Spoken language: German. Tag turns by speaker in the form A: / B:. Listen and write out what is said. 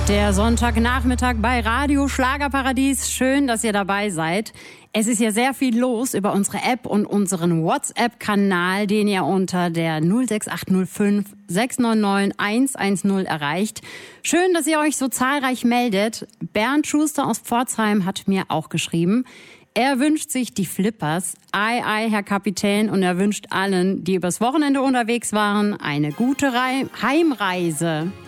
A: Der Sonntagnachmittag bei Radio Schlagerparadies. Schön, dass ihr dabei seid. Es ist ja sehr viel los über unsere App und unseren WhatsApp-Kanal, den ihr unter der 06805 699 110 erreicht. Schön, dass ihr euch so zahlreich meldet. Bernd Schuster aus Pforzheim hat mir auch geschrieben. Er wünscht sich die Flippers. Ei, ei, Herr Kapitän. Und er wünscht allen, die übers Wochenende unterwegs waren, eine gute Heimreise.